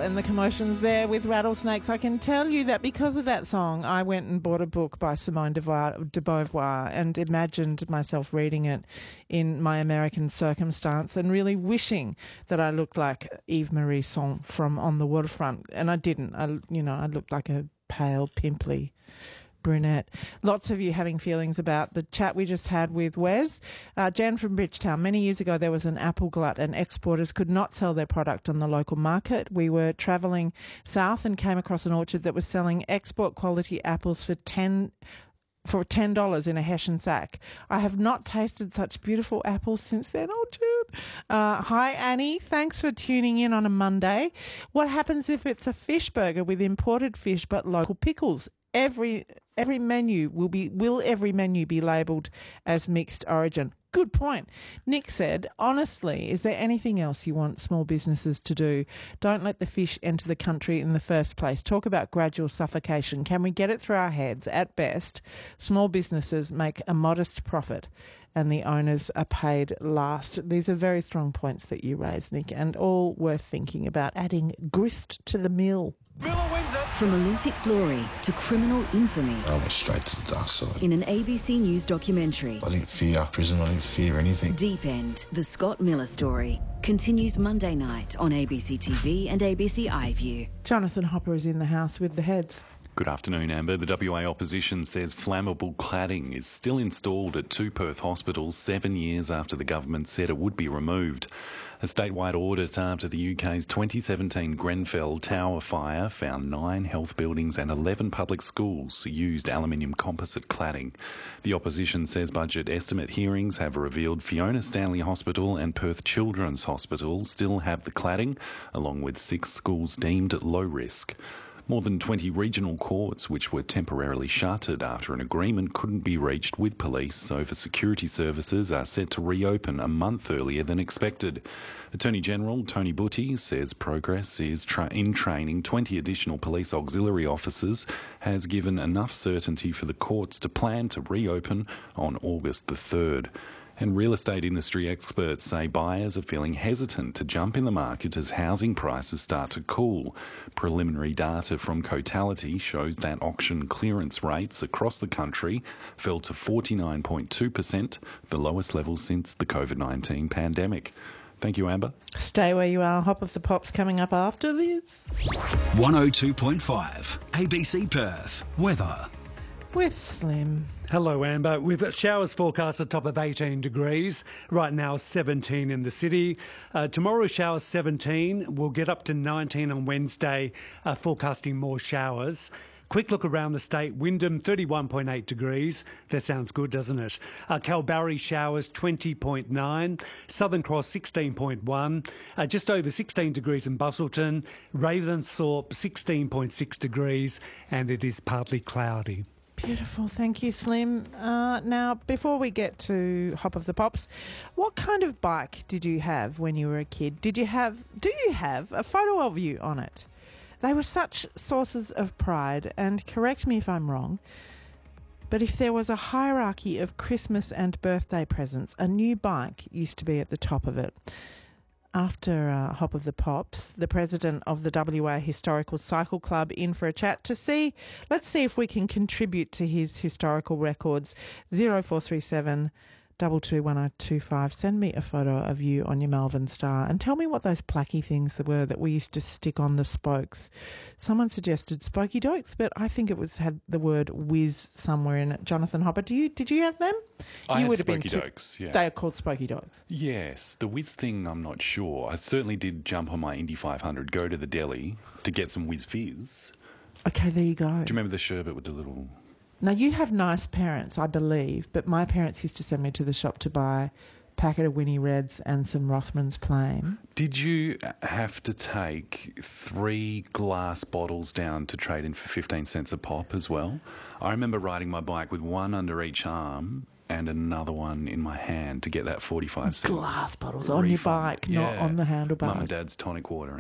and the commotions there with Rattlesnakes. I can tell you that because of that song, I went and bought a book by Simone de Beauvoir and imagined myself reading it in my American circumstance and really wishing that I looked like Eve Marie Saint from On the Waterfront. And I didn't. I looked like a pale, pimply brunette. Lots of you having feelings about the chat we just had with Wes. Jan from Bridgetown. Many years ago, there was an apple glut and exporters could not sell their product on the local market. We were travelling south and came across an orchard that was selling export quality apples for $10 in a Hessian sack. I have not tasted such beautiful apples since then. Oh, Jude. Hi, Annie. Thanks for tuning in on a Monday. What happens if it's a fish burger with imported fish but local pickles? Every menu will every menu be labelled as mixed origin? Good point. Nick said, honestly, is there anything else you want small businesses to do? Don't let the fish enter the country in the first place. Talk about gradual suffocation. Can we get it through our heads? At best, small businesses make a modest profit and the owners are paid last. These are very strong points that you raised, Nick, and all worth thinking about adding grist to the mill. From Olympic glory to criminal infamy. I went straight to the dark side. In an ABC News documentary. I didn't fear prison, I didn't fear anything. Deep End, the Scott Miller story, continues Monday night on ABC TV and ABC iView. Jonathan Hopper is in the house with the heads. Good afternoon, Amber. The WA opposition says flammable cladding is still installed at two Perth hospitals 7 years after the government said it would be removed. A statewide audit after the UK's 2017 Grenfell Tower fire found 9 health buildings and 11 public schools used aluminium composite cladding. The opposition says budget estimate hearings have revealed Fiona Stanley Hospital and Perth Children's Hospital still have the cladding, along with 6 schools deemed low risk. More than 20 regional courts, which were temporarily shuttered after an agreement couldn't be reached with police over security services, are set to reopen a month earlier than expected. Attorney General Tony Butty says progress is in training 20 additional police auxiliary officers has given enough certainty for the courts to plan to reopen on August the 3rd. And real estate industry experts say buyers are feeling hesitant to jump in the market as housing prices start to cool. Preliminary data from Cotality shows that auction clearance rates across the country fell to 49.2%, the lowest level since the COVID-19 pandemic. Thank you, Amber. Stay where you are. Hop of the Pops coming up after this. 102.5 ABC Perth. Weather. With Slim. Hello, Amber. With showers forecast at top of 18 degrees. Right now, 17 in the city. Tomorrow, showers 17. We'll get up to 19 on Wednesday, forecasting more showers. Quick look around the state. Wyndham, 31.8 degrees. That sounds good, doesn't it? Kalbarri showers, 20.9. Southern Cross, 16.1. Just over 16 degrees in Busselton. Ravensthorpe, 16.6 degrees. And it is partly cloudy. Beautiful. Thank you, Slim. Now, before we get to Hop of the Pops, what kind of bike did you have when you were a kid? Do you have a photo of you on it? They were such sources of pride, and correct me if I'm wrong, but if there was a hierarchy of Christmas and birthday presents, a new bike used to be at the top of it. After Hop of the Pops, the president of the WA Historical Cycle Club in for a chat let's see if we can contribute to his historical records. 0437 221025. Send me a photo of you on your Melbourne Star and tell me what those placky things were that we used to stick on the spokes. Someone suggested Spokey Dokes, but I think it had the word whiz somewhere in it. Jonathan Hopper, did you have them? I you had would Spokey Dokes, yeah. They are called Spokey Dokes. Yes. The whiz thing, I'm not sure. I certainly did jump on my Indy 500, go to the deli to get some whiz fizz. Okay, there you go. Do you remember the sherbet with the little... Now, you have nice parents, I believe, but my parents used to send me to the shop to buy a packet of Winnie Reds and some Rothmans Plain. Did you have to take 3 glass bottles down to trade in for 15 cents a pop as well? I remember riding my bike with one under each arm and another one in my hand to get that 45 cent glass bottles on your bike, not on the handlebars. Mum and Dad's tonic water